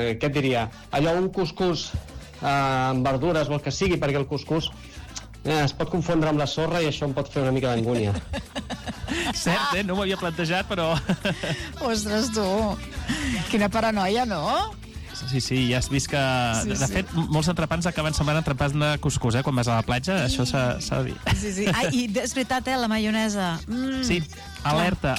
què et diria? Allò, un cuscús amb verdures o el que sigui, perquè el cuscús es pot confondre amb la sorra i això em pot fer una mica d'angúnia. Cert, no m'ho havia plantejat, però... Ostres, tu, quina paranoia, no? Sí, ja has vist que... Sí, de fet, molts entrepans acaben semblant entrepans de cuscús, quan vas a la platja, això s'ha de dir. Sí. I és veritat, la maionesa. Sí, alerta.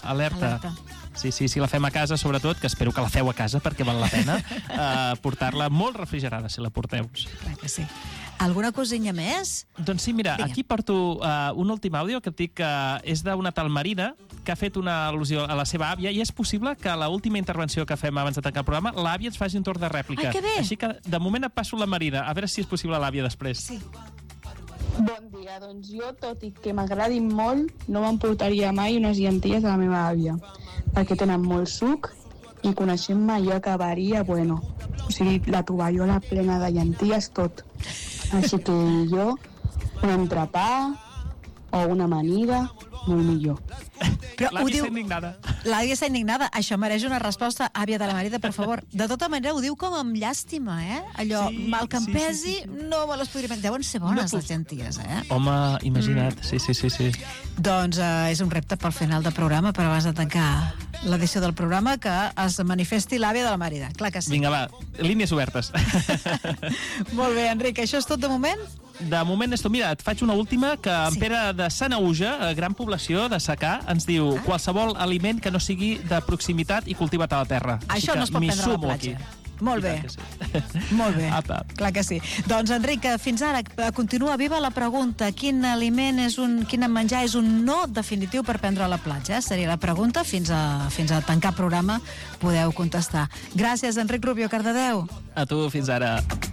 Sí, si la fem a casa, sobretot, que espero que la feu a casa perquè val la pena, portar-la molt refrigerada, si la porteu. Clar que sí. Alguna cosina més? Doncs sí, mira, aquí porto un últim àudio que et dic que és d'una tal Marina, que ha fet una al·lusió a la seva àvia, i és possible que a l'última intervenció que fem abans de tancar el programa, l'àvia ens faci un torn de rèplica. Ai, que bé! Així que, de moment, et passo la Marina, a veure si és possible l'àvia després. Sí. Bon dia, doncs jo, tot i que m'agradin molt, no m'emportaria mai unes llenties de la meva àvia, perquè tenen molt suc i coneixent-me jo acabaria, bueno, o sigui, la tovallola plena de llenties, tot. Així que jo, un entrepà o una amanida, molt millor. Però L'àvia està indignada. L'àvia està indignada. Això mereix una resposta, àvia de la Marida, per favor. De tota manera, ho diu com amb llàstima, Allò, Sí, mal que em sí, pesi, sí. no me les podria... Deuen ser bones, les llenties, Home, imagina't, sí. Doncs és un repte pel final del programa, però abans de tancar l'edició del programa, que es manifesti l'àvia de la Marida. Clar que sí. Vinga, va, línies obertes. Molt bé, Enric, això és tot de moment? De moment és tot. Mira, et faig una última, que en Pere de Sanaüja, gran població de secà, ens diu qualsevol aliment que no sigui de proximitat i cultivat a la terra. Això no es pot prendre a la platja. Molt bé. Molt bé. Apa. Clar que sí. Doncs, Enric, fins ara continua viva la pregunta: quin aliment quin menjar és un no definitiu per prendre a la platja? Seria la pregunta. Fins a tancar programa podeu contestar. Gràcies, Enric Rubio, Cardedeu. A tu, fins ara.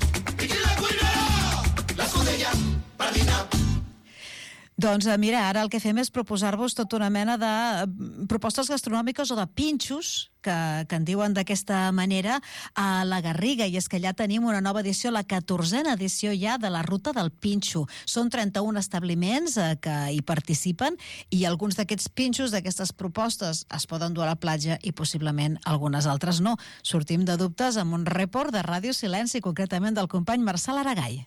Doncs mira, ara el que fem és proposar-vos tota una mena de propostes gastronòmiques o de pinxos, que en diuen d'aquesta manera, a la Garriga, i és que allà tenim una nova edició, la 14a edició ja de la Ruta del Pinxo. Són 31 establiments que hi participen, i alguns d'aquests pinxos, d'aquestes propostes, es poden dur a la platja i possiblement algunes altres no. Sortim de dubtes amb un report de Ràdio Silenci, concretament del company Marçal Aragall.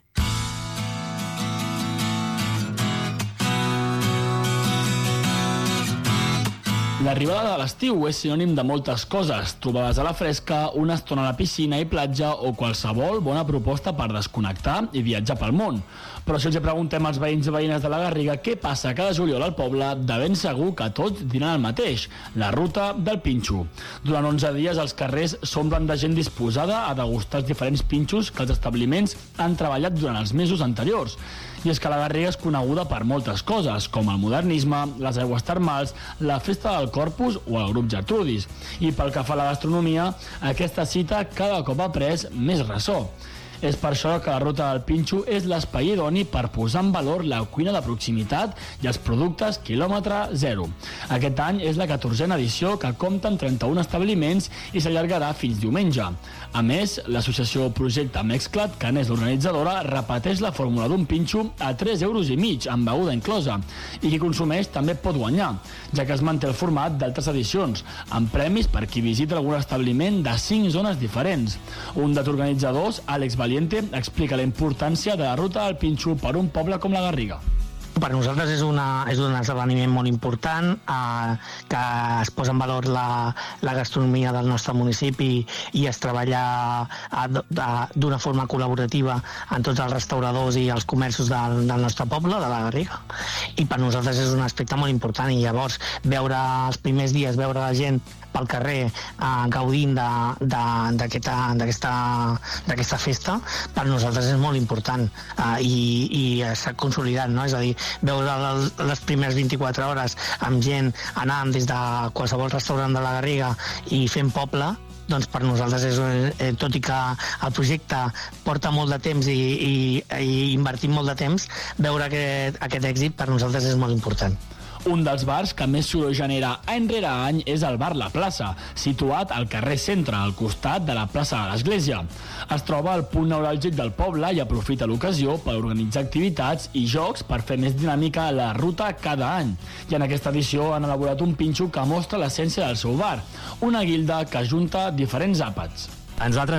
L'arribada de l'estiu és sinònim de moltes coses: trobades a la fresca, una estona a la piscina i platja o qualsevol bona proposta per desconnectar i viatjar pel món. Però si els preguntem als veïns i veïnes de la Garriga què passa cada juliol al poble, de ben segur que tots diran el mateix: la Ruta del Pinxo. Durant 11 dies els carrers s'omplen de gent disposada a degustar els diferents pinxos que els establiments han treballat durant els mesos anteriors. I és que la Garriga és coneguda per moltes coses, com el modernisme, les aigües termals, la festa del Corpus o el grup Gertrudis. I pel que fa a la gastronomia, aquesta cita cada cop ha pres més ressò. És per això que la Ruta del Pinxo és l'espai idoni per posar en valor la cuina de proximitat i els productes quilòmetre zero. Aquest any és la 14a edició, que compta amb 31 establiments i s'allargarà fins diumenge. A més, l'associació Projecte Mexclat, que n'és l'organitzadora, repeteix la fórmula d'un pinxo a 3,5 €, amb beguda inclosa. I qui consumeix també pot guanyar, ja que es manté el format d'altres edicions, amb premis per qui visita algun establiment de 5 zones diferents. Un dels organitzadors, Àlex Valiente, explica la importància de la Ruta del Pinxo per un poble com la Garriga. Per nosaltres és un esdeveniment molt important, que es posa en valor la gastronomia del nostre municipi i es treballa d'una forma col·laborativa en tots els restauradors i els comerços del nostre poble, de la Garriga. I per nosaltres és un aspecte molt important, i llavors veure els primers dies, veure la gent pel carrer gaudint d'aquesta festa, per nosaltres és molt important, i s'ha consolidat, no? És a dir, veure les primeres 24 hores amb gent anant des de qualsevol restaurant de la Garriga i fent poble, doncs per nosaltres tot i que el projecte porta molt de temps i invertim molt de temps, veure aquest èxit per nosaltres és molt important. Un dels bars que més soroll genera any rere any és el bar La Plaça, situat al carrer Centre, al costat de la plaça de l'Església. Es troba al punt neuràlgic del poble i aprofita l'ocasió per organitzar activitats i jocs per fer més dinàmica la ruta cada any. I en aquesta edició han elaborat un pinxo que mostra l'essència del seu bar, una guilda que junta diferents àpats. A nosaltres